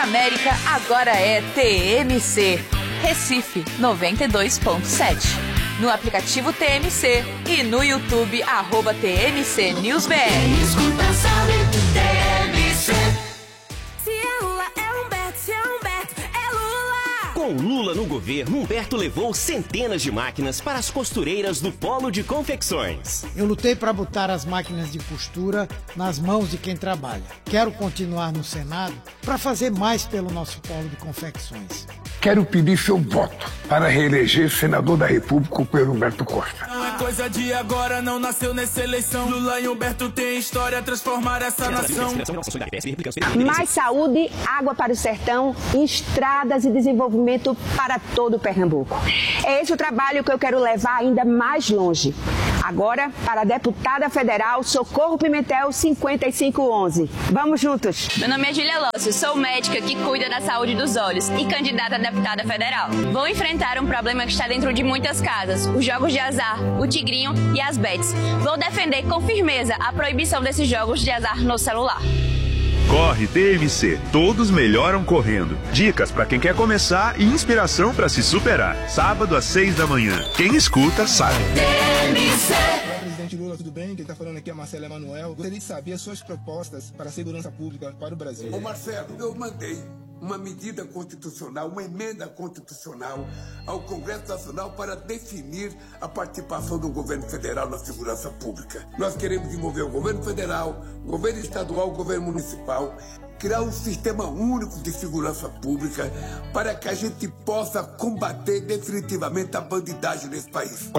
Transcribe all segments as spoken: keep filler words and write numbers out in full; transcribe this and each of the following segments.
Transamérica agora é T M C. Recife noventa e dois ponto sete. No aplicativo T M C e no YouTube, arroba T M C News B R. Escuta, sabe, T M C. Se é Lula, é Humberto. Se é Humberto, é Lula. Com Lula no governo, Humberto levou centenas de máquinas para as costureiras do Polo de Confecções. Eu lutei para botar as máquinas de costura nas mãos de quem trabalha. Quero continuar no Senado para fazer mais pelo nosso Polo de Confecções. Quero pedir seu voto para reeleger senador da República o Pedro Humberto Costa. Não é coisa de agora, não nasceu nessa eleição. Lula e Humberto têm história a transformar essa nação. Mais saúde, água para o sertão, estradas e desenvolvimento para todo o Pernambuco. É esse o trabalho que eu quero levar ainda mais longe. Agora, para a deputada federal Socorro Pimentel cinquenta e cinco onze. Vamos juntos! Meu nome é Júlia Lócio, sou médica que cuida da saúde dos olhos e candidata a deputada federal. Vou enfrentar um problema que está dentro de muitas casas, os jogos de azar, o tigrinho e as bets. Vou defender com firmeza a proibição desses jogos de azar no celular. Corre T M C, todos melhoram correndo. Dicas para quem quer começar e inspiração para se superar. Sábado às seis da manhã. Quem escuta sabe. T M C. Olá, presidente Lula, tudo bem? Quem está falando aqui é Marcelo Emanuel. Gostaria de saber as suas propostas para a segurança pública para o Brasil. Ô Marcelo, eu mandei uma medida constitucional, uma emenda constitucional ao Congresso Nacional para definir a participação do governo federal na segurança pública. Nós queremos envolver o governo federal, o governo estadual, o governo municipal, criar um sistema único de segurança pública para que a gente possa combater definitivamente a bandidagem nesse país.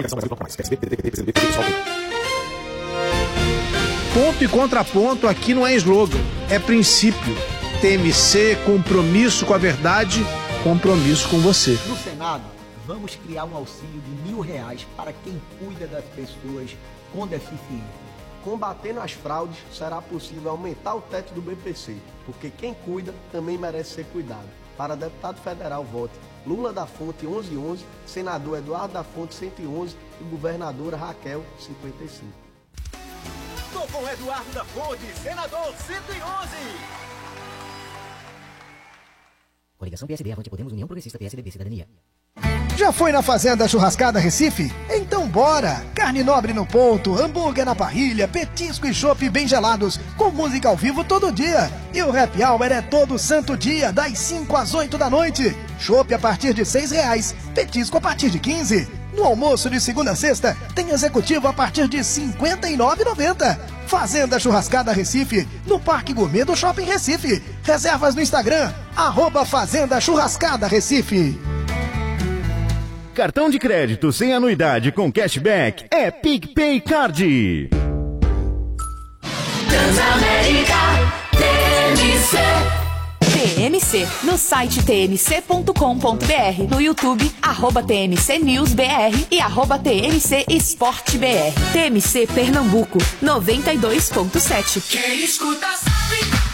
Ponto e contraponto aqui não é slogan, é princípio. T M C, compromisso com a verdade, compromisso com você. No Senado, vamos criar um auxílio de mil reais para quem cuida das pessoas com deficiência. Combatendo as fraudes, será possível aumentar o teto do B P C, porque quem cuida também merece ser cuidado. Para deputado federal, vote Lula da Fonte onze onze, senador Eduardo da Fonte cento e onze e governadora Raquel cinquenta e cinco. Tô com Eduardo da Fonte, senador cento e onze. Coligação P S D, Avante Podemos, União Progressista, P S D B, Cidadania. Já foi na Fazenda Churrascada Recife? Então bora! Carne nobre no ponto, hambúrguer na parrilha, petisco e chopp bem gelados, com música ao vivo todo dia. E o happy hour é todo santo dia, das cinco às oito da noite. Chopp a partir de seis reais, petisco a partir de quinze. No almoço de segunda a sexta, tem executivo a partir de cinquenta e nove reais e noventa centavos. Fazenda Churrascada Recife, no Parque Gourmet do Shopping Recife. Reservas no Instagram, arroba Fazenda Churrascada Recife. Cartão de crédito sem anuidade com cashback é PicPay Card. Transamérica, T M C. T M C, no site t m c ponto com ponto b r, no YouTube, arroba T M C News B R e arroba T M C Esporte B R. T M C Pernambuco, noventa e dois ponto sete. Quem escuta sabe.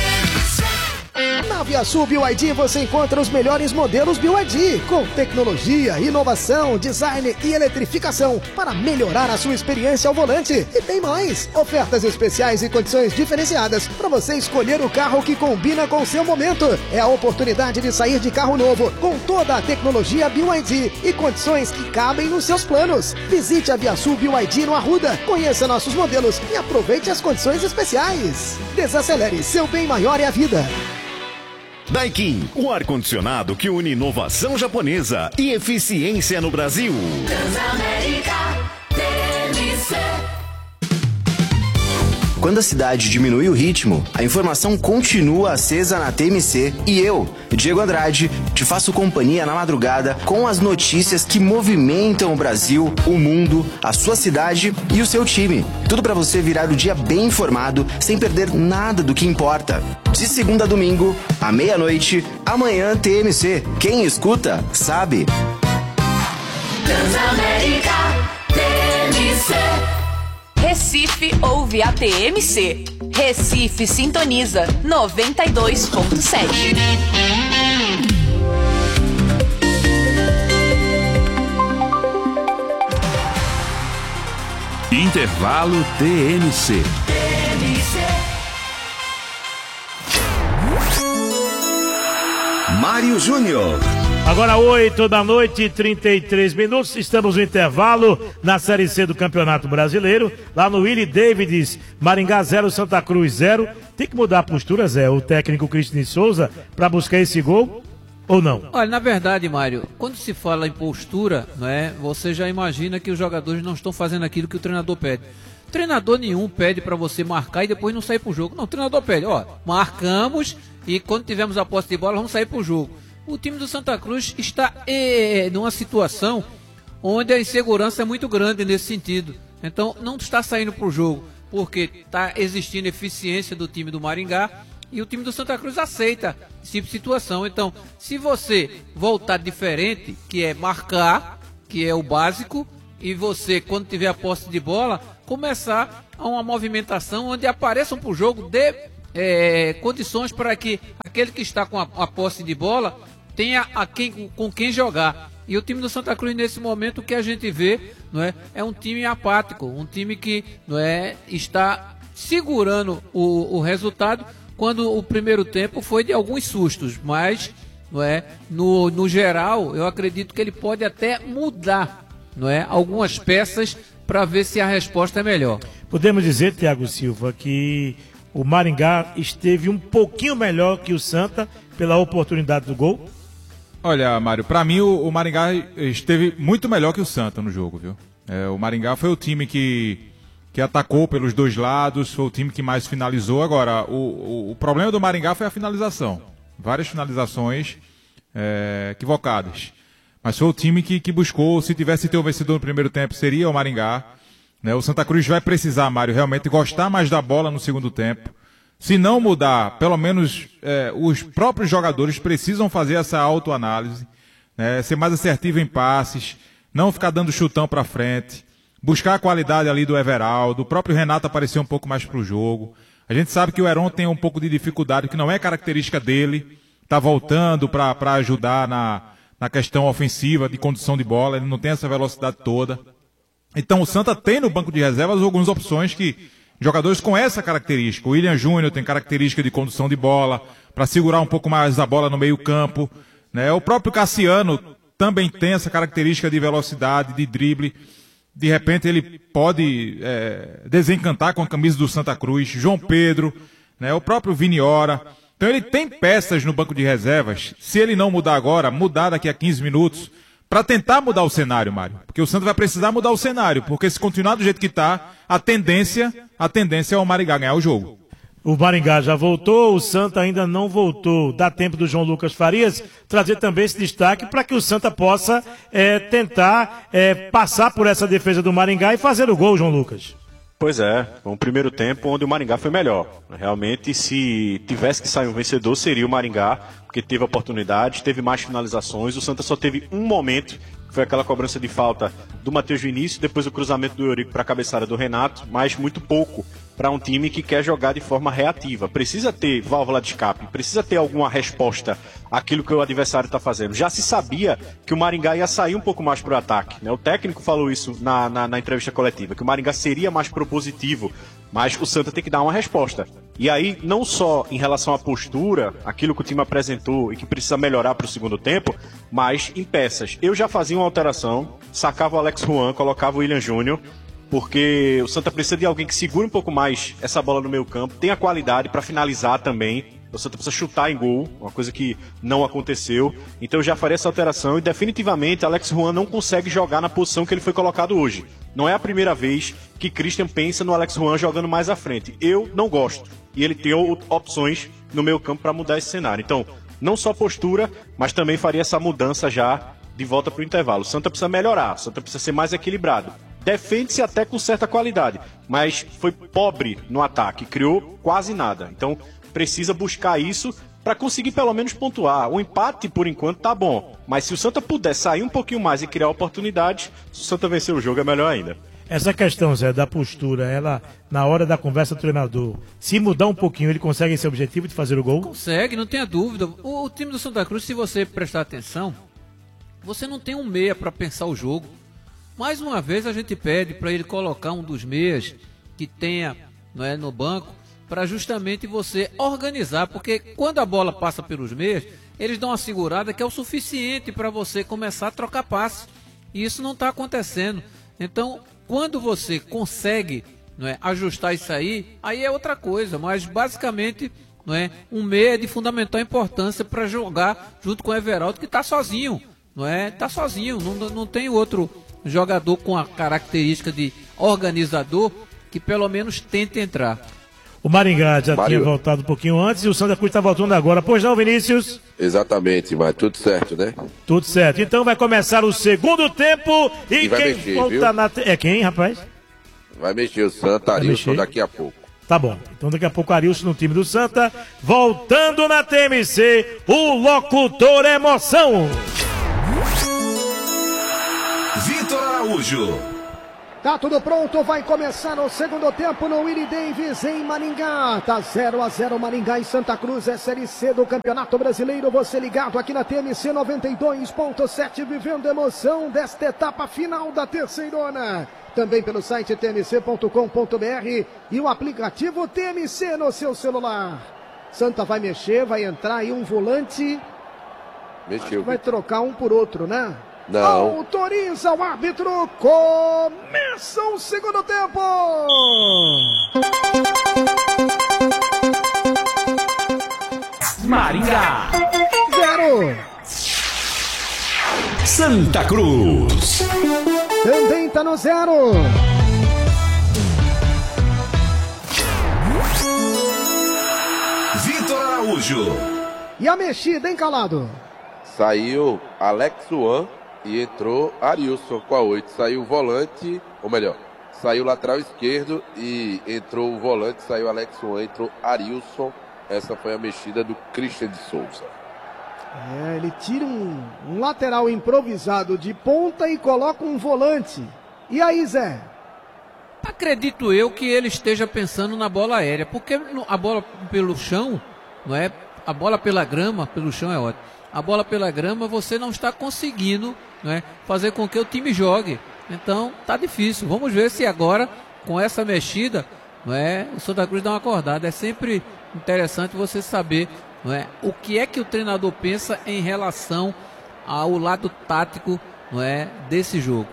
Na Viasul B Y D você encontra os melhores modelos B Y D, com tecnologia, inovação, design e eletrificação, para melhorar a sua experiência ao volante. E tem mais! Ofertas especiais e condições diferenciadas para você escolher o carro que combina com o seu momento. É a oportunidade de sair de carro novo, com toda a tecnologia B Y D e condições que cabem nos seus planos. Visite a Viasul B Y D no Arruda, conheça nossos modelos e aproveite as condições especiais. Desacelere, seu bem maior é a vida. Daikin, o ar-condicionado que une inovação japonesa e eficiência no Brasil. Transamérica, T M C. Quando a cidade diminui o ritmo, a informação continua acesa na T M C e eu, Diego Andrade, te faço companhia na madrugada com as notícias que movimentam o Brasil, o mundo, a sua cidade e o seu time. Tudo para você virar o dia bem informado, sem perder nada do que importa. De segunda a domingo, à meia-noite, amanhã T M C. Quem escuta, sabe. Transamérica, T M C. Recife ouve a T M C. Recife sintoniza noventa e dois ponto sete. Intervalo T M C. Mário Júnior. Agora oito da noite, trinta e três minutos, estamos no intervalo na Série C do Campeonato Brasileiro, lá no Willie Davids, Maringá zero, Santa Cruz zero. Tem que mudar a postura, Zé, o técnico Cristian Souza, para buscar esse gol ou não? Olha, na verdade, Mário, quando se fala em postura, não é, você já imagina que os jogadores não estão fazendo aquilo que o treinador pede. Treinador nenhum pede para você marcar e depois não sair pro jogo. Não, o treinador pede, ó, marcamos e quando tivermos a posse de bola vamos sair pro jogo. O time do Santa Cruz está é, numa situação onde a insegurança é muito grande nesse sentido. Então não está saindo para o jogo, porque está existindo eficiência do time do Maringá e o time do Santa Cruz aceita esse tipo de situação. Então, se você voltar diferente, que é marcar, que é o básico, e você, quando tiver a posse de bola, começar a uma movimentação onde apareçam para o jogo, dê é, condições para que aquele que está com a, a posse de bola tenha a quem, com quem jogar. E o time do Santa Cruz, nesse momento, o que a gente vê, não é, é um time apático, um time que, não é, está segurando o, o resultado, quando o primeiro tempo foi de alguns sustos, mas não é, no, no geral, eu acredito que ele pode até mudar, não é, algumas peças para ver se a resposta é melhor. Podemos dizer, Thiago Silva, que o Maringá esteve um pouquinho melhor que o Santa pela oportunidade do gol? Olha, Mário, pra mim o, o Maringá esteve muito melhor que o Santa no jogo, viu? É, o Maringá foi o time que, que atacou pelos dois lados, foi o time que mais finalizou. Agora, o, o, o problema do Maringá foi a finalização. Várias finalizações é, equivocadas. Mas foi o time que, que buscou, se tivesse ter o vencedor no primeiro tempo, seria o Maringá. Né? O Santa Cruz vai precisar, Mário, realmente gostar mais da bola no segundo tempo. Se não mudar, pelo menos é, os próprios jogadores precisam fazer essa autoanálise, né, ser mais assertivo em passes, não ficar dando chutão para frente, buscar a qualidade ali do Everaldo, o próprio Renato aparecer um pouco mais para o jogo. A gente sabe que o Heron tem um pouco de dificuldade, que não é característica dele, está voltando para ajudar na, na questão ofensiva, de condução de bola, ele não tem essa velocidade toda. Então o Santa tem no banco de reservas algumas opções que jogadores com essa característica. O William Júnior tem característica de condução de bola, para segurar um pouco mais a bola no meio campo. Né? O próprio Cassiano também tem essa característica de velocidade, de drible. De repente ele pode é, desencantar com a camisa do Santa Cruz. João Pedro, né? O próprio Viniora. Então ele tem peças no banco de reservas. Se ele não mudar agora, mudar daqui a quinze minutos, para tentar mudar o cenário, Mário. Porque o Santa vai precisar mudar o cenário, porque se continuar do jeito que está, a tendência, a tendência é o Maringá ganhar o jogo. O Maringá já voltou, o Santa ainda não voltou. Dá tempo do João Lucas Farias trazer também esse destaque para que o Santa possa é, tentar é, passar por essa defesa do Maringá e fazer o gol, João Lucas. Pois é, um primeiro tempo onde o Maringá foi melhor. Realmente, se tivesse que sair um vencedor, seria o Maringá, porque teve oportunidade, teve mais finalizações. O Santa só teve um momento, que foi aquela cobrança de falta do Matheus Vinícius, depois o cruzamento do Eurico para a cabeçada do Renato, mas muito pouco para um time que quer jogar de forma reativa. Precisa ter válvula de escape, precisa ter alguma resposta àquilo que o adversário está fazendo. Já se sabia que o Maringá ia sair um pouco mais para o ataque, né? O técnico falou isso na, na, na entrevista coletiva, que o Maringá seria mais propositivo, mas o Santa tem que dar uma resposta. E aí, não só em relação à postura, aquilo que o time apresentou e que precisa melhorar para o segundo tempo, mas em peças. Eu já fazia uma alteração, sacava o Alex Juan, colocava o William Júnior, porque o Santa precisa de alguém que segure um pouco mais essa bola no meio campo, tenha qualidade para finalizar também. O Santa precisa chutar em gol, uma coisa que não aconteceu. Então eu já farei essa alteração e definitivamente Alex Juan não consegue jogar na posição que ele foi colocado hoje. Não é a primeira vez que Christian pensa no Alex Juan jogando mais à frente. Eu não gosto. E ele tem opções no meio campo para mudar esse cenário. Então, não só postura, mas também faria essa mudança já de volta para o intervalo. O Santa precisa melhorar, o Santa precisa ser mais equilibrado. Defende-se até com certa qualidade, mas foi pobre no ataque, criou quase nada. Então precisa buscar isso para conseguir pelo menos pontuar. O empate, por enquanto, tá bom, mas se o Santa puder sair um pouquinho mais e criar oportunidades, se o Santa vencer o jogo é melhor ainda. Essa questão, Zé, da postura, ela, na hora da conversa do treinador, se mudar um pouquinho, ele consegue esse objetivo de fazer o gol? Consegue, não tenha dúvida. O, o time do Santa Cruz, se você prestar atenção, você não tem um meia para pensar o jogo. Mais uma vez a gente pede para ele colocar um dos meias que tenha, não é, no banco, para justamente você organizar, porque quando a bola passa pelos meias, eles dão uma segurada que é o suficiente para você começar a trocar passes, e isso não está acontecendo. Então, quando você consegue, não é, ajustar isso aí, aí é outra coisa, mas basicamente, não é, um meia é de fundamental importância para jogar junto com o Everaldo, que está sozinho, não é? Está sozinho, não, não tem outro jogador com a característica de organizador que pelo menos tente entrar. O Maringá já Mário. tinha voltado um pouquinho antes e o Santa Cruz está voltando agora. Pois não, Vinícius? Exatamente, mas tudo certo, né? Tudo certo. Então vai começar o segundo tempo e, E vai quem mexer, volta viu? na... Te... É quem, rapaz? Vai mexer o Santa Arilson daqui a pouco. Tá bom. Então daqui a pouco o Arilson no time do Santa. Voltando na T M C, o locutor emoção. Vitor Araújo. Tá tudo pronto, vai começar o segundo tempo no Willie Davis em Maringá. Tá zero a zero Maringá e Santa Cruz, é Série C do Campeonato Brasileiro. Você ligado aqui na T M C noventa e dois ponto sete, vivendo emoção desta etapa final da terceirona. Também pelo site t m c ponto com ponto b r e o aplicativo T M C no seu celular. Santa vai mexer, vai entrar aí um volante. Mexeu. Vai trocar um por outro, né? Não. Autoriza o árbitro. Começa o segundo tempo. Maringá. Zero. Santa Cruz. Também tá no zero. Vitor Araújo. E a mexida, hein, Calado? Saiu Alex Juan e entrou Arilson com a oito. Saiu o volante, ou melhor, saiu o lateral esquerdo e entrou o volante, saiu Alex Juan, entrou Arilson. Essa foi a mexida do Christian de Souza. É, ele tira um, um lateral improvisado de ponta e coloca um volante. E aí, Zé? Acredito eu que ele esteja pensando na bola aérea, porque a bola pelo chão, não é? A bola pela grama, pelo chão é ótimo. A bola pela grama você não está conseguindo, não é, fazer com que o time jogue. Então tá difícil. Vamos ver se agora, com essa mexida, não é, o Santa Cruz dá uma acordada. É sempre interessante você saber, não é, o que é que o treinador pensa em relação ao lado tático, não é, desse jogo.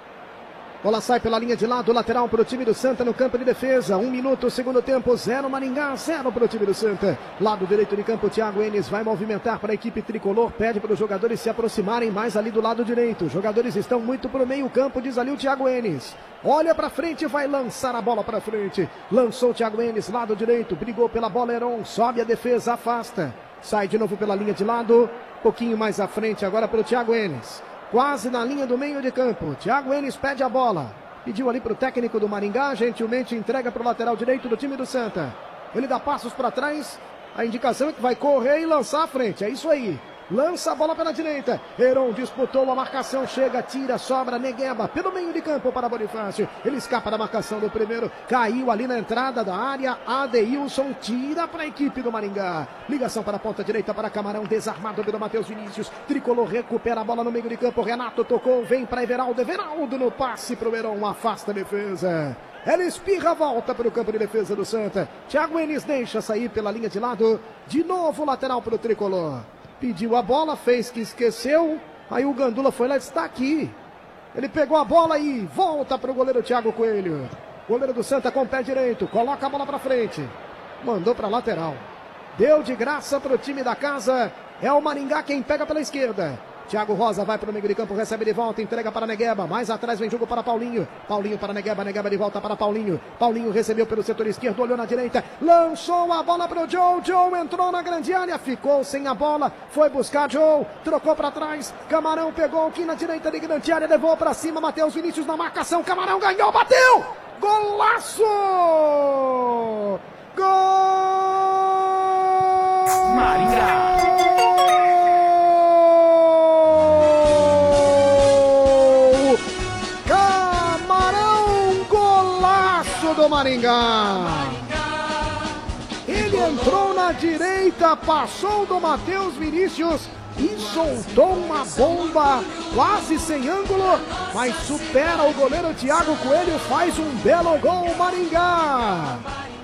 Bola sai pela linha de lado, lateral para o time do Santa no campo de defesa. Um minuto, segundo tempo, zero Maringá, zero para o time do Santa. Lado direito de campo, Thiago Enes vai movimentar para a equipe tricolor. Pede para os jogadores se aproximarem mais ali do lado direito. Os jogadores estão muito para o meio campo, diz ali o Thiago Enes. Olha para frente, vai lançar a bola para frente. Lançou o Thiago Enes, lado direito, brigou pela bola, Heron, sobe a defesa, afasta. Sai de novo pela linha de lado, pouquinho mais à frente agora para o Thiago Enes. Quase na linha do meio de campo. Thiago Enes pede a bola. Pediu ali para o técnico do Maringá. Gentilmente entrega para o lateral direito do time do Santa. Ele dá passos para trás. A indicação é que vai correr e lançar à frente. É isso aí. Lança a bola pela direita. Heron disputou a marcação. Chega, tira, sobra, Negueba. Pelo meio de campo para Bonifácio. Ele escapa da marcação do primeiro. Caiu ali na entrada da área. Adeilson tira para a equipe do Maringá. Ligação para a ponta direita para Camarão. Desarmado pelo Matheus Vinícius. Tricolor recupera a bola no meio de campo. Renato tocou. Vem para Everaldo. Everaldo no passe para o Heron. Afasta a defesa. Ela espirra, volta para o campo de defesa do Santa. Thiago Enes deixa sair pela linha de lado. De novo lateral para o Tricolor. Pediu a bola, fez que esqueceu. Aí o Gandula foi lá e está aqui. Ele pegou a bola e volta para o goleiro Thiago Coelho. Goleiro do Santa com o pé direito. Coloca a bola para frente. Mandou para a lateral. Deu de graça para o time da casa. É o Maringá quem pega pela esquerda. Thiago Rosa vai para o meio de campo, recebe de volta, entrega para Negueba. Mais atrás vem jogo para Paulinho. Paulinho para Negueba, Negueba de volta para Paulinho. Paulinho recebeu pelo setor esquerdo, olhou na direita, lançou a bola para o Joe. Joe entrou na grande área, ficou sem a bola, foi buscar Joe, trocou para trás. Camarão pegou aqui na direita de grande área, levou para cima. Matheus Vinícius na marcação. Camarão ganhou, bateu! Golaço! Gol! Maringá! Do Maringá. Ele entrou na direita, passou do Matheus Vinícius e soltou uma bomba quase sem ângulo, mas supera o goleiro Thiago Coelho, faz um belo gol Maringá.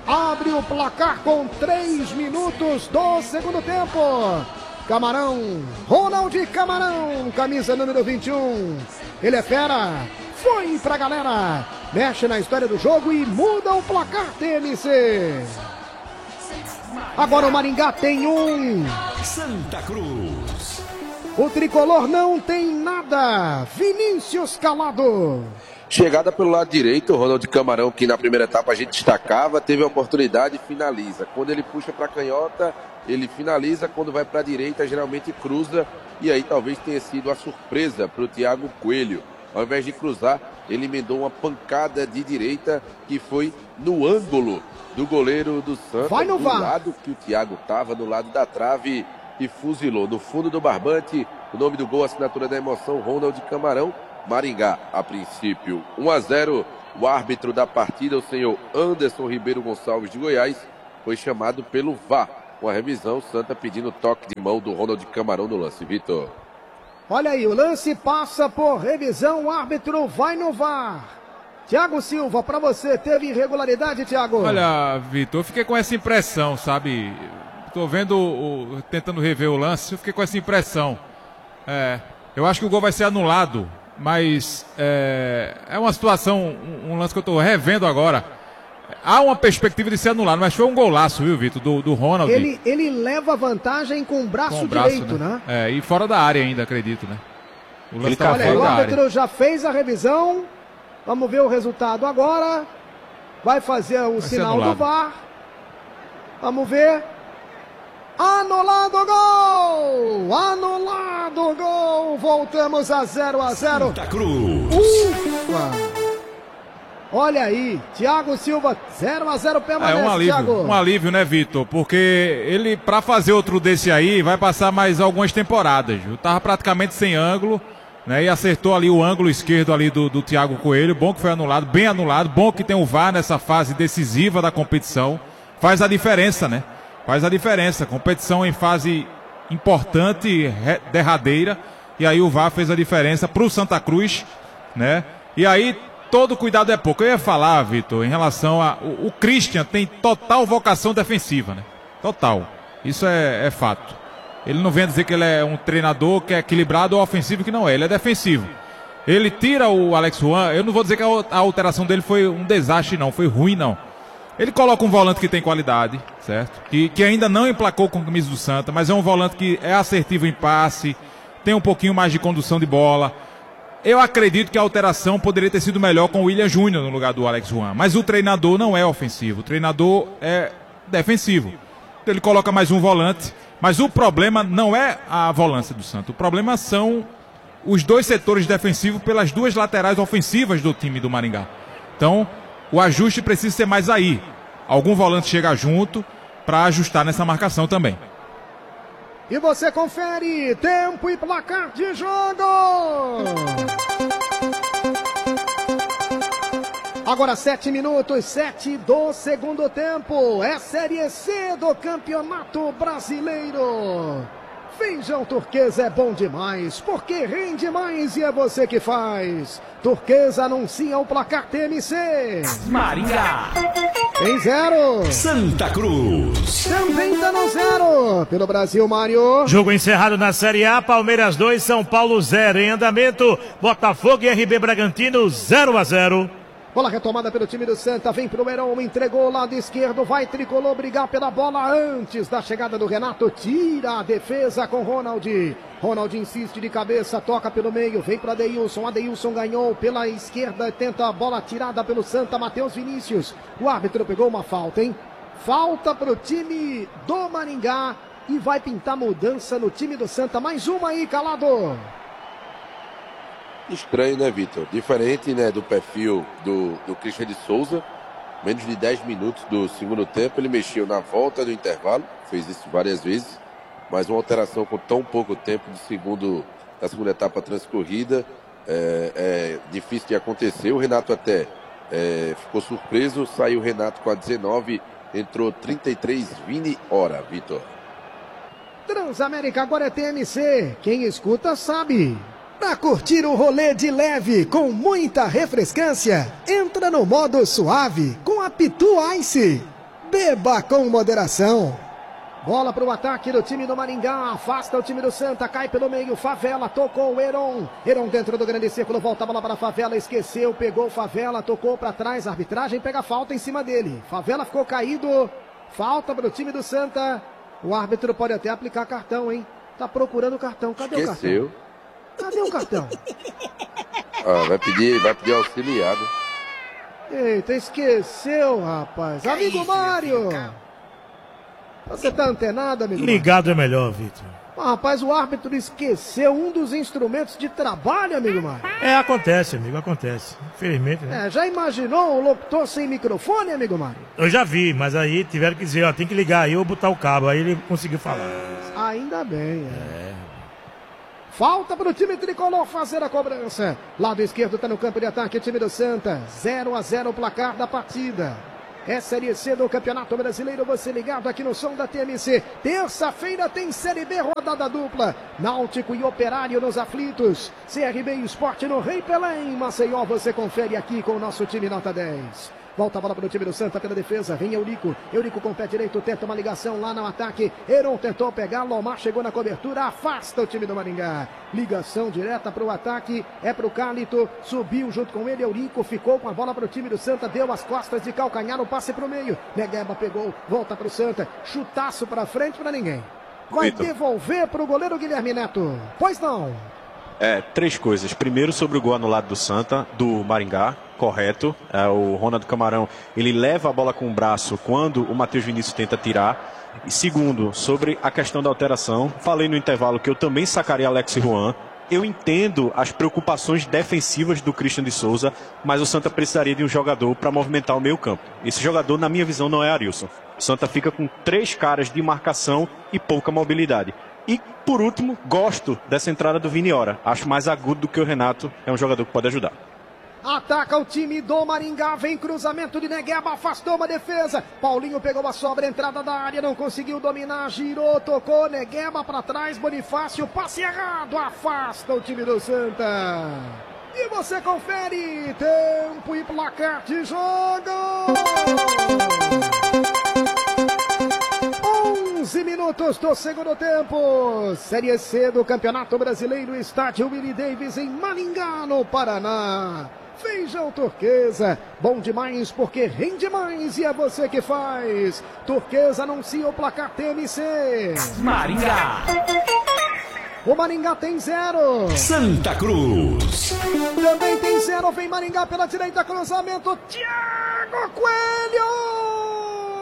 abre o placar com três minutos do segundo tempo. Camarão, Ronald Camarão, camisa número vinte e um. Ele é fera, foi pra galera, mexe na história do jogo e muda o placar, T M C. Agora o Maringá tem um. Santa Cruz. O tricolor não tem nada. Vinícius Calado. Chegada pelo lado direito, o Ronald Camarão, que na primeira etapa a gente destacava, teve a oportunidade e finaliza. Quando ele puxa para a canhota, ele finaliza. Quando vai para a direita, geralmente cruza. E aí talvez tenha sido a surpresa para o Thiago Coelho. Ao invés de cruzar, ele emendou uma pancada de direita que foi no ângulo do goleiro do Santos. Vai no do V A R. lado que o Thiago estava, no lado da trave, e fuzilou. No fundo do barbante, o nome do gol, assinatura da emoção, Ronald Camarão. Maringá, a princípio, um a zero. O árbitro da partida, o senhor Anderson Ribeiro Gonçalves de Goiás, foi chamado pelo V A R. Com a revisão, Santa pedindo toque de mão do Ronald Camarão no lance. Vitor. Olha aí, o lance passa por revisão, o árbitro vai no V A R. Thiago Silva, pra você, teve irregularidade, Thiago? Olha, Vitor, eu fiquei com essa impressão, sabe? Tô vendo, o, tentando rever o lance, eu fiquei com essa impressão. É, eu acho que o gol vai ser anulado. Mas é, é uma situação, um, um lance que eu estou revendo agora. Há uma perspectiva de ser anulado, mas foi um golaço, viu, Vitor, do, do Ronald. Ele, ele leva vantagem com o braço, com o braço direito, né? né? É, e fora da área ainda, acredito, né? O lance estava Olha, fora o da árbitro área. já fez a revisão. Vamos ver o resultado agora. Vai fazer o Vai sinal do anulado. V A R. Vamos ver. Anulado o gol! Anulado o gol! Voltamos a zero a zero. Santa Cruz. Ufa! Olha aí, Thiago Silva, zero a zero É permanece, um alívio, Thiago. um alívio, né, Vitor? Porque ele, pra fazer outro desse aí, vai passar mais algumas temporadas. Viu? Tava praticamente sem ângulo, né? E acertou ali o ângulo esquerdo ali do, do Thiago Coelho. Bom que foi anulado, bem anulado. Bom que tem o V A R nessa fase decisiva da competição. Faz a diferença, né? Faz a diferença. Competição em fase importante, re- derradeira. E aí o V A R fez a diferença pro Santa Cruz, né? E aí todo cuidado é pouco. Eu ia falar, Vitor, em relação a... O, o Christian tem total vocação defensiva, né? Total. Isso é, é fato. Ele não vem dizer que ele é um treinador que é equilibrado ou ofensivo, que não é. Ele é defensivo. Ele tira o Alex Juan. Eu não vou dizer que a, a alteração dele foi um desastre, não. Foi ruim, não. Ele coloca um volante que tem qualidade, certo? Que, que ainda não emplacou com o camisa do Santa, mas é um volante que é assertivo em passe, tem um pouquinho mais de condução de bola. Eu acredito que a alteração poderia ter sido melhor com o William Júnior no lugar do Alex Juan. Mas o treinador não é ofensivo, o treinador é defensivo. Ele coloca mais um volante, mas o problema não é a volância do Santa. O problema são os dois setores defensivos pelas duas laterais ofensivas do time do Maringá. Então, o ajuste precisa ser mais aí. Algum volante chega junto para ajustar nessa marcação também. E você confere tempo e placar de jogo. Agora sete minutos, sete do segundo tempo. É Série C do Campeonato Brasileiro. Feijão Turquesa é bom demais, porque rende mais e é você que faz. Turquesa anuncia o placar T M C. Maringá. Em zero. Santa Cruz. Também tá no zero. Pelo Brasil, Mário. Jogo encerrado na Série A, Palmeiras dois, São Paulo zero. Em andamento, Botafogo e R B Bragantino zero a zero. Bola retomada pelo time do Santa, vem pro Heron, entregou o lado esquerdo, vai Tricolor brigar pela bola antes da chegada do Renato, tira a defesa com Ronald. Ronald insiste de cabeça, toca pelo meio, vem para Adeilson, Adeilson ganhou pela esquerda, tenta a bola tirada pelo Santa, Matheus Vinícius. O árbitro pegou uma falta, hein? Falta pro time do Maringá e vai pintar mudança no time do Santa. Mais uma aí, Calado. Estranho, né, Vitor? Diferente, né, do perfil do, do Christian de Souza. Menos de dez minutos do segundo tempo, ele mexeu na volta do intervalo, fez isso várias vezes, mas uma alteração com tão pouco tempo de segundo, da segunda etapa transcorrida é, é difícil de acontecer. O Renato até é, ficou surpreso, saiu o Renato com a dezenove, entrou trinta e três, Vini Hora, Vitor. Transamérica agora é T M C, quem escuta sabe. Para curtir o rolê de leve com muita refrescância, entra no modo suave com a Pitu Ice. beba com moderação. Bola para o ataque do time do Maringá, afasta o time do Santa, cai pelo meio, Favela, tocou o Heron. Heron dentro do grande círculo, volta a bola para a Favela, esqueceu, pegou Favela, tocou para trás, a arbitragem pega falta em cima dele. Favela ficou caído, falta para o time do Santa. O árbitro pode até aplicar cartão, hein? Tá procurando o cartão, cadê Esqueceu. o cartão? Cadê o cartão? Ah, vai pedir, vai pedir auxiliado. Eita, esqueceu, rapaz. Amigo Mário! Você tá antenado, amigo? Ligado é melhor, Vitor. Ah, rapaz, o árbitro esqueceu um dos instrumentos de trabalho, amigo Mário. É, acontece, amigo, acontece. Infelizmente, né? É, já imaginou o locutor sem microfone, amigo Mário? Eu já vi, mas aí tiveram que dizer, ó, tem que ligar aí ou botar o cabo. Aí ele conseguiu falar. Ainda bem, é. é. Falta para o time tricolor fazer a cobrança. Lado esquerdo está no campo de ataque, o time do Santa. zero a zero o placar da partida. É Série C do Campeonato Brasileiro, você ligado aqui no som da T M C. Terça-feira tem Série B, rodada dupla. Náutico e Operário nos aflitos. C R B e Sport no Rei Pelé em Maceió. Você confere aqui com o nosso time nota dez. Volta a bola para o time do Santa pela defesa. Vem Eurico. Eurico com o pé direito. Tenta uma ligação lá no ataque. Heron tentou pegar. Lomar chegou na cobertura. Afasta o time do Maringá. Ligação direta para o ataque. É para o Cálito. Subiu junto com ele. Eurico ficou com a bola para o time do Santa. Deu as costas de calcanhar. O passe para o meio. Negueba pegou. Volta para o Santa. Chutaço para frente para ninguém. Vai Vitor. devolver para o goleiro Guilherme Neto. Pois não. É, três coisas. Primeiro, sobre o gol anulado do Santa, do Maringá, correto. É, o Ronaldo Camarão, ele leva a bola com o braço quando o Matheus Vinícius tenta tirar. E segundo, sobre a questão da alteração, falei no intervalo que eu também sacaria Alex Juan. Eu entendo as preocupações defensivas do Christian de Souza, mas o Santa precisaria de um jogador para movimentar o meio campo. Esse jogador, na minha visão, não é Arilson. O Santa fica com três caras de marcação e pouca mobilidade. E, por último, gosto dessa entrada do Viniora. Acho mais agudo do que o Renato. É um jogador que pode ajudar. Ataca o time do Maringá, vem cruzamento de Negueba, afastou uma defesa. Paulinho pegou a sobra, entrada da área, não conseguiu dominar, girou, tocou, Negueba para trás, Bonifácio, passe errado, afasta o time do Santa. E você confere, tempo e placar de jogo. onze minutos do segundo tempo. Série C do Campeonato Brasileiro, estádio Willie Davis em Maringá, no Paraná. Feijão Turquesa, bom demais porque rende mais e é você que faz. Turquesa anuncia o placar T M C. Maringá. O Maringá tem zero. Santa Cruz. Também tem zero, vem Maringá pela direita, cruzamento, Thiago Coelho.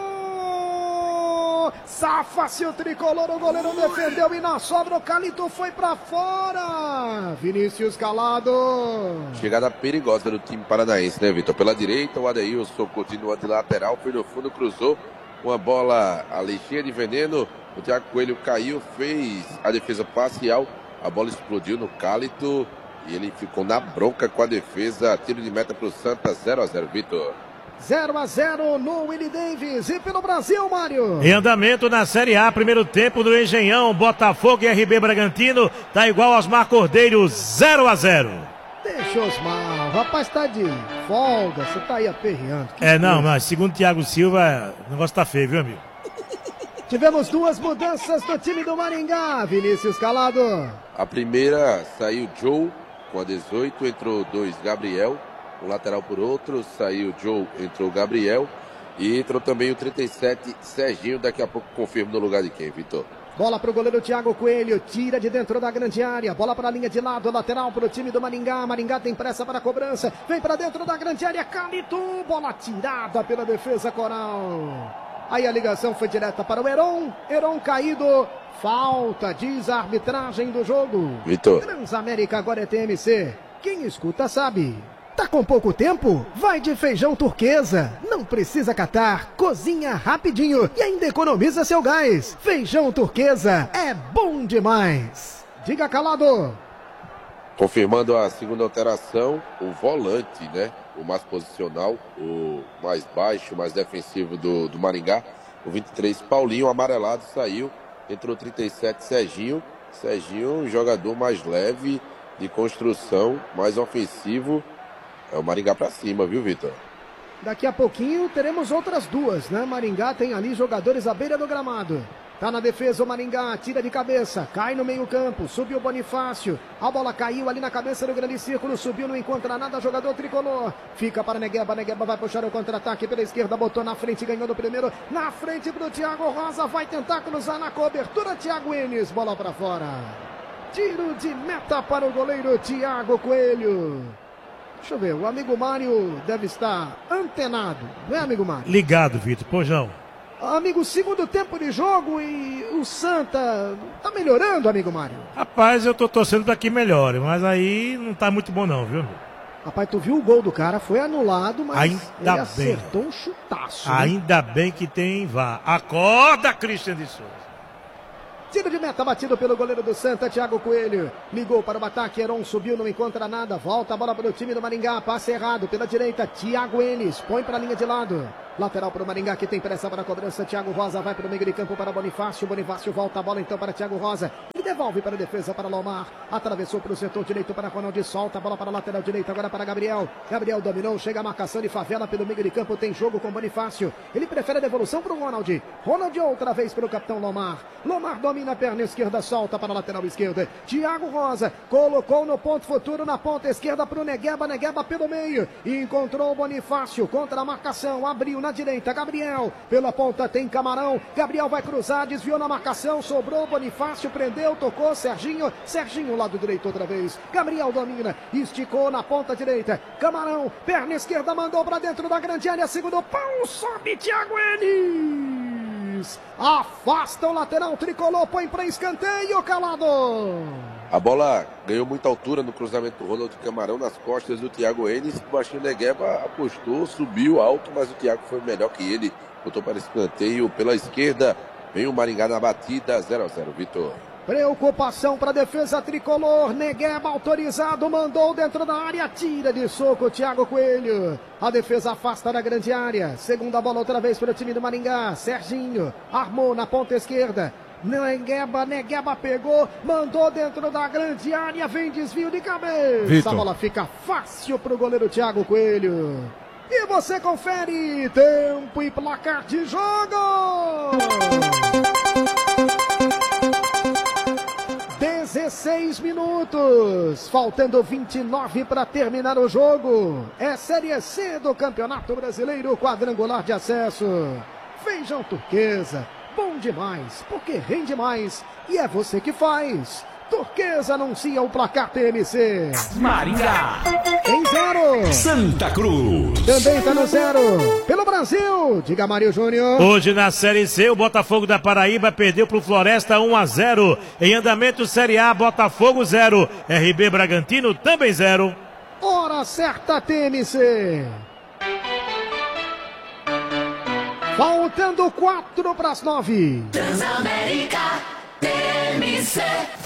Safa-se o tricolor, o goleiro defendeu e na sobra o Calito foi pra fora. Vinícius Calado. Chegada perigosa do time paranaense, né, Vitor? Pela direita, o Adeilson continua de lateral, foi no fundo, cruzou uma bola ali cheia de veneno. O Thiago Coelho caiu, fez a defesa parcial, a bola explodiu no Calito e ele ficou na bronca com a defesa. Tiro de meta pro Santa, zero a zero, Vitor. zero a zero no Willie Davis e pelo Brasil, Mário. Em andamento na Série A, primeiro tempo no Engenhão, Botafogo e R B Bragantino, tá igual Osmar Cordeiro, zero a zero. Deixa Osmar, o rapaz tá de folga, você tá aí aperreando. Que é, não, coisa. mas segundo Thiago Silva, o negócio tá feio, viu, amigo? Tivemos duas mudanças do time do Maringá, Vinícius Calado. A primeira saiu Joe com a dezoito, entrou dois Gabriel. Um lateral por outro, saiu Joe, entrou o Gabriel e entrou também o trinta e sete, Serginho, daqui a pouco confirmo no lugar de quem, Vitor? Bola para o goleiro Thiago Coelho, tira de dentro da grande área, bola para a linha de lado, lateral para o time do Maringá, Maringá tem pressa para a cobrança, vem para dentro da grande área, Calito, bola tirada pela defesa coral. Aí a ligação foi direta para o Heron, Heron caído, falta, diz a arbitragem do jogo. Vitor. Transamérica agora é T M C, quem escuta sabe. Tá com pouco tempo? Vai de Feijão Turquesa. Não precisa catar, cozinha rapidinho e ainda economiza seu gás. Feijão Turquesa é bom demais. Diga, Calado. Confirmando a segunda alteração, o volante, né? O mais posicional, o mais baixo, o mais defensivo do, do Maringá. O vinte e três, Paulinho, amarelado, saiu. Entrou trinta e sete, Serginho. Serginho, jogador mais leve, de construção, mais ofensivo. É o Maringá pra cima, viu, Vitor? Daqui a pouquinho teremos outras duas, né? Maringá tem ali jogadores à beira do gramado. Tá na defesa o Maringá, tira de cabeça, cai no meio campo, subiu o Bonifácio, a bola caiu ali na cabeça do grande círculo, subiu, não encontra nada, jogador tricolor, fica para Negueba, Negueba vai puxar o contra-ataque pela esquerda, botou na frente, ganhou no primeiro, na frente pro Thiago Rosa, vai tentar cruzar na cobertura, Thiago Enes, bola para fora, tiro de meta para o goleiro Thiago Coelho. Deixa eu ver, o amigo Mário deve estar antenado, não é, amigo Mário? Ligado, Vitor, pois não. Amigo, segundo tempo de jogo e o Santa tá melhorando, amigo Mário? Rapaz, eu tô torcendo pra que melhore, mas aí não tá muito bom não, viu? Rapaz, tu viu o gol do cara, foi anulado, mas Ainda ele bem. acertou um chutaço. Né? Ainda bem que tem V A R. Acorda, Christian de Souza. Tiro de meta batido pelo goleiro do Santa, Thiago Coelho. Ligou para o ataque, Heron subiu, não encontra nada. Volta a bola para o time do Maringá. Passe errado pela direita, Thiago Enes. Põe para a linha de lado. Lateral para o Maringá, que tem pressa para a cobrança. Thiago Rosa vai para o meio de campo para Bonifácio. Bonifácio volta a bola então para Thiago Rosa. Ele devolve para a defesa para Lomar. Atravessou para o setor direito para Ronaldo. Solta a bola para a lateral direita agora para Gabriel. Gabriel dominou, chega a marcação de favela pelo meio de campo. Tem jogo com Bonifácio. Ele prefere a devolução para o Ronaldo. Ronaldo outra vez para o capitão Lomar. Lomar domina a perna esquerda, solta para a lateral esquerda. Thiago Rosa colocou no ponto futuro na ponta esquerda para o Negueba. Negueba pelo meio. E encontrou o Bonifácio contra a marcação. Abriu na direita, Gabriel. Pela ponta tem Camarão. Gabriel vai cruzar, desviou na marcação. Sobrou Bonifácio, prendeu, tocou Serginho. Serginho, lado direito outra vez. Gabriel domina, esticou na ponta direita. Camarão, perna esquerda, mandou para dentro da grande área. Segundo pau, sobe Thiago Enes. Afasta o lateral tricolor, põe para escanteio, Calado. A bola ganhou muita altura no cruzamento do Ronaldo Camarão nas costas do Thiago Enes. O baixinho Negueba apostou, subiu alto, mas o Thiago foi melhor que ele. Botou para escanteio pela esquerda. Vem o Maringá na batida, zero a zero, Vitor. Preocupação para a defesa tricolor. Negueba autorizado, mandou dentro da área, tira de soco o Thiago Coelho. A defesa afasta da grande área. Segunda bola outra vez para o time do Maringá. Serginho armou na ponta esquerda. Negueba, Negueba pegou, mandou dentro da grande área, vem desvio de cabeça. Victor. A bola fica fácil para o goleiro Thiago Coelho. E você confere tempo e placar de jogo. dezesseis minutos, faltando vinte e nove para terminar o jogo. É Série C do Campeonato Brasileiro, quadrangular de acesso. Feijão Turquesa, bom demais, porque rende mais e é você que faz. Turquesa anuncia o placar T M C. Maringá em zero. Santa Cruz também está no zero. Pelo Brasil, diga Mário Júnior. Hoje na Série C, o Botafogo da Paraíba perdeu para o Floresta um a zero. Em andamento, Série A, Botafogo zero. R B Bragantino também zero. Hora certa, T M C. Faltando quatro para as nove. Transamérica T M C.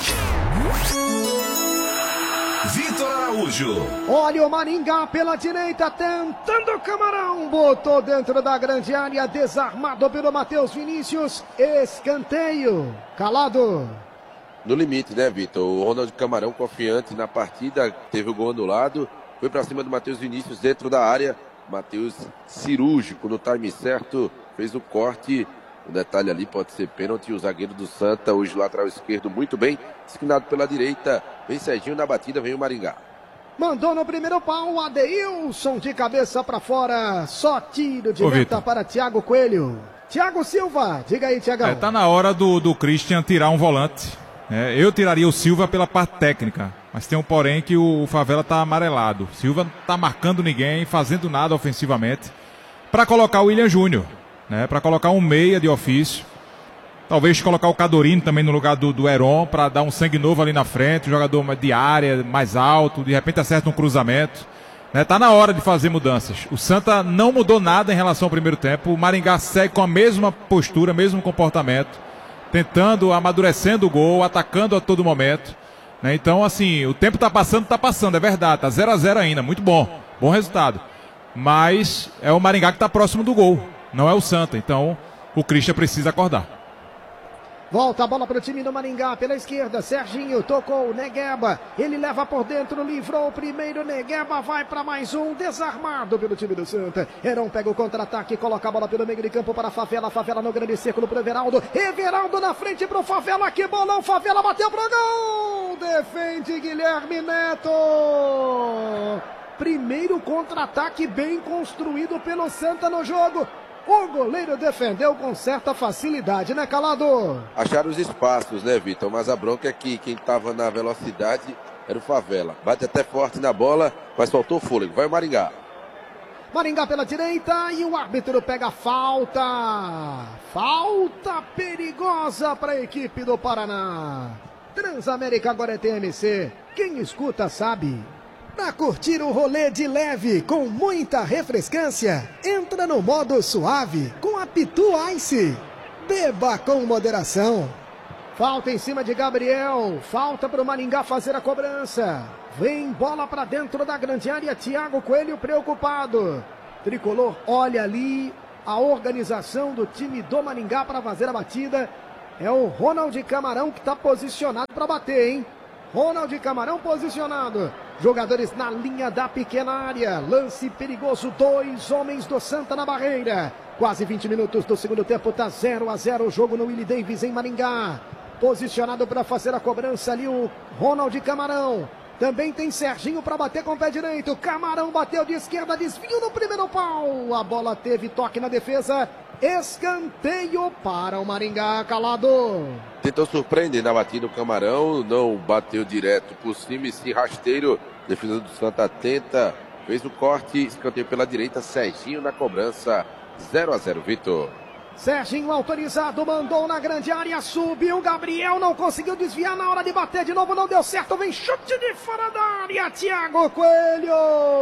Vitor Araújo. Olha o Maringá pela direita, tentando o Camarão. Botou dentro da grande área, desarmado pelo Matheus Vinícius. Escanteio. Calado. No limite, né, Vitor? O Ronaldo Camarão, confiante na partida, teve o gol anulado. Foi para cima do Matheus Vinícius dentro da área. Matheus cirúrgico no time certo. Fez o corte. O detalhe ali pode ser pênalti. O zagueiro do Santa, hoje lateral esquerdo, muito bem. Esquinado pela direita. Vem Serginho na batida, vem o Maringá. Mandou no primeiro pau, Adeilson de cabeça para fora. Só tiro de Ô, meta Vitor. para Thiago Coelho. Thiago Silva, diga aí, Thiagão. É, tá na hora do, do Christian tirar um volante. É, eu tiraria o Silva pela parte técnica. Mas tem um porém que o, o Favela tá amarelado. Silva não tá marcando ninguém, fazendo nada ofensivamente. Para colocar o William Júnior. Né, para colocar um meia de ofício. Talvez colocar o Cadorino também no lugar do, do Heron, para dar um sangue novo ali na frente, um jogador de área, mais alto, de repente acerta um cruzamento. Né, tá na hora de fazer mudanças. O Santa não mudou nada em relação ao primeiro tempo. O Maringá segue com a mesma postura, mesmo comportamento, tentando, amadurecendo o gol, atacando a todo momento. Né, então, assim, o tempo tá passando, tá passando, é verdade, tá zero a zero ainda, muito bom, bom resultado. Mas é o Maringá que tá próximo do gol. Não é o Santa, então o Christian precisa acordar. Volta a bola para o time do Maringá, pela esquerda, Serginho tocou, Negueba, ele leva por dentro, livrou o primeiro, Negueba vai para mais um, desarmado pelo time do Santa. Heron pega o contra-ataque, coloca a bola pelo meio de campo para a Favela, Favela no grande círculo para o Everaldo, Everaldo na frente para o Favela, que bolão, Favela bateu pro gol, defende Guilherme Neto. Primeiro contra-ataque bem construído pelo Santa no jogo. O goleiro defendeu com certa facilidade, né, Calado? Acharam os espaços, né, Vitor? Mas a bronca é que quem estava na velocidade era o Favela. Bate até forte na bola, mas faltou fôlego. Vai o Maringá. Maringá pela direita e o árbitro pega a falta. Falta perigosa para a equipe do Paraná. Transamérica agora é T M C. Quem escuta sabe. Para curtir o rolê de leve com muita refrescância, entra no modo suave com a Pitu Ice. Beba com moderação. Falta em cima de Gabriel, falta para o Maringá fazer a cobrança. Vem bola para dentro da grande área, Thiago Coelho preocupado. Tricolor olha ali a organização do time do Maringá para fazer a batida. É o Ronald Camarão que está posicionado para bater, hein? Ronald Camarão posicionado. Jogadores na linha da pequena área. Lance perigoso. Dois homens do Santa na barreira. Quase vinte minutos do segundo tempo. Tá zero a zero o jogo no Willie Davis em Maringá. Posicionado para fazer a cobrança ali o Ronald Camarão. Também tem Serginho para bater com o pé direito. Camarão bateu de esquerda. Desvio no primeiro pau. A bola teve toque na defesa. Escanteio para o Maringá, Calado. Tentou surpreender na batida o Camarão, não bateu direto por cima e sim rasteiro. Defesa do Santa tenta, fez o corte, escanteio pela direita, Serginho na cobrança, zero a zero, Vitor. Serginho autorizado, mandou na grande área, subiu, Gabriel não conseguiu desviar na hora de bater de novo, não deu certo, vem chute de fora da área, Thiago Coelho.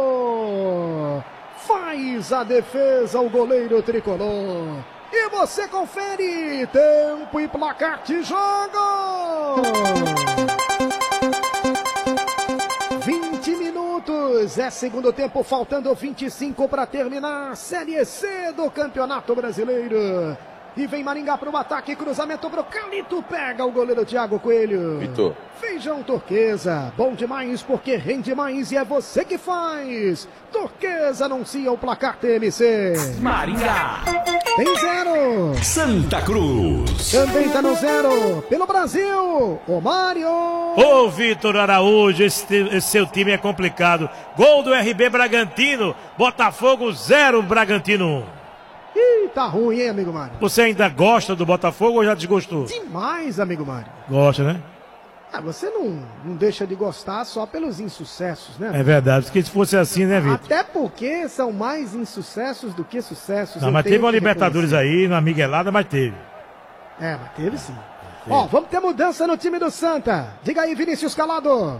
Faz a defesa o goleiro tricolor. E você confere tempo e placar de jogo. vinte minutos. É segundo tempo, faltando vinte e cinco para terminar. Série C do Campeonato Brasileiro. E vem Maringá para o ataque, cruzamento para o Calito, pega o goleiro Thiago Coelho. Vitor. Feijão Turquesa, bom demais porque rende mais e é você que faz. Turquesa anuncia o placar T M C. Maringá. Tem zero. Santa Cruz. Também tá no zero. Pelo Brasil, o Mário. Ô Vitor Araújo, esse, esse seu time é complicado. Gol do R B Bragantino, Botafogo zero, Bragantino um. Ih, tá ruim, hein, amigo Mário? Você ainda gosta do Botafogo ou já desgostou? Demais, amigo Mário. Gosta, né? Ah, você não, não deixa de gostar só pelos insucessos, né? É verdade, porque se fosse assim, né, Vitor? Até porque são mais insucessos do que sucessos. Não, mas teve uma Libertadores aí, na miguelada, mas teve. É, mas teve sim. Ó, vamos ter mudança no time do Santa. Diga aí, Vinícius Calado.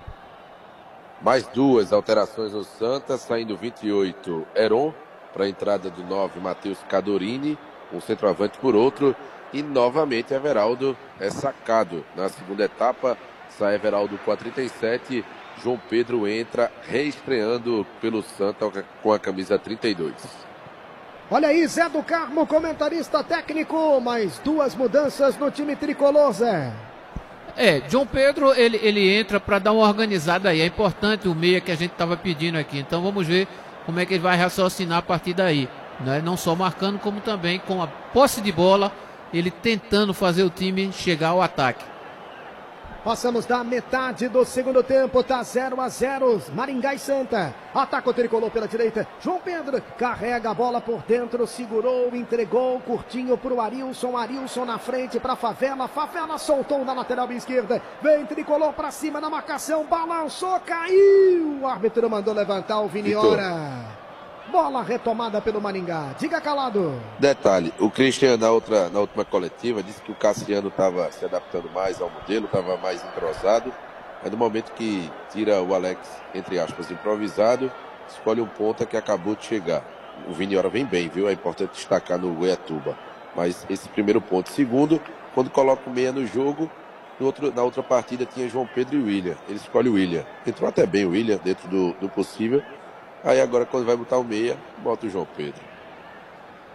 Mais duas alterações no Santa, saindo vinte e oito, Heron. Para a entrada do nove, Matheus Cadorini, um centroavante por outro, e novamente Everaldo é sacado. Na segunda etapa, sai Everaldo com a trinta e sete, João Pedro entra reestreando pelo Santa com a camisa trinta e dois. Olha aí, Zé do Carmo, comentarista técnico, mais duas mudanças no time tricolor, Zé. É, João Pedro, ele, ele entra para dar uma organizada aí, é importante o meia que a gente estava pedindo aqui, então vamos ver como é que ele vai raciocinar a partir daí, né? Não só marcando, como também com a posse de bola, ele tentando fazer o time chegar ao ataque. Passamos da metade do segundo tempo, tá zero a zero, Maringá e Santa. Ataca o tricolor pela direita, João Pedro carrega a bola por dentro, segurou, entregou, curtinho pro Arilson, Arilson na frente pra Favela, Favela soltou na lateral esquerda, vem tricolor pra cima na marcação, balançou, caiu, o árbitro mandou levantar o Viniora. Bola retomada pelo Maringá. Diga, Calado. Detalhe, o Christian na, outra, na última coletiva disse que o Cassiano estava se adaptando mais ao modelo, estava mais entrosado. É no momento que tira o Alex, entre aspas, improvisado, escolhe um ponta que acabou de chegar. O Viniora vem bem, viu? É importante destacar no Goiatuba. Mas esse primeiro ponto. Segundo, quando coloca o meia no jogo, no outro, na outra partida tinha João Pedro e William. Ele escolhe o William. Entrou até bem o William, dentro do, do possível. Aí agora, quando vai botar o meia, bota o João Pedro.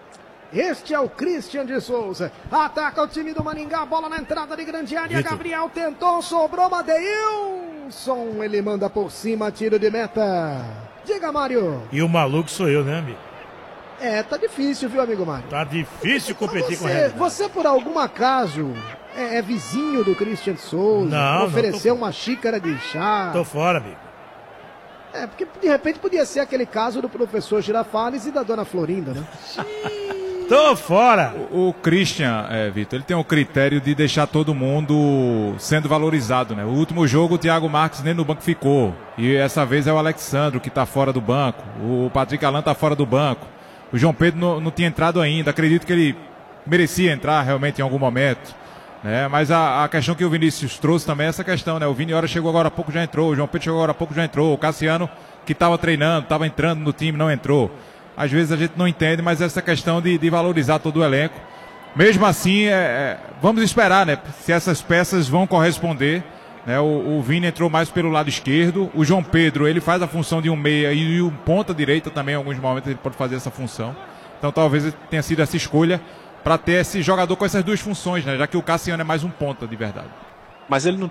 Este é o Christian de Souza. Ataca o time do Maringá. Bola na entrada de grande área. Vitor. Gabriel tentou, sobrou Madeilson. Ele manda por cima, tiro de meta. Diga, Mário. E o maluco sou eu, né, amigo? É, tá difícil, viu, amigo Mário? Tá difícil competir com a Você, realidade. você, por algum acaso, é, é vizinho do Christian de Souza? Não, Ofereceu não, tô... uma xícara de chá? Tô fora, amigo. É, porque de repente podia ser aquele caso do professor Girafales e da dona Florinda, né? Tô fora! O, o Christian, é, Vitor, ele tem o critério de deixar todo mundo sendo valorizado, né? O último jogo o Thiago Marques nem no banco ficou. E essa vez é o Alexandro que tá fora do banco. O Patrick Alan tá fora do banco. O João Pedro não, não tinha entrado ainda. Acredito que ele merecia entrar realmente em algum momento. Né? Mas a, a questão que o Vinícius trouxe também é essa questão, né? O Vini Hora chegou agora há pouco, já entrou. O João Pedro chegou agora há pouco, já entrou. O Cassiano, que estava treinando, estava entrando no time, não entrou. Às vezes a gente não entende, mas essa questão de, de valorizar todo o elenco. Mesmo assim, é, é, vamos esperar, né? Se essas peças vão corresponder. Né? O, o Vini entrou mais pelo lado esquerdo. O João Pedro, ele faz a função de um meia e um ponta direita também. Em alguns momentos ele pode fazer essa função. Então talvez tenha sido essa escolha para ter esse jogador com essas duas funções, né? Já que o Cassiano é mais um ponta de verdade. Mas ele não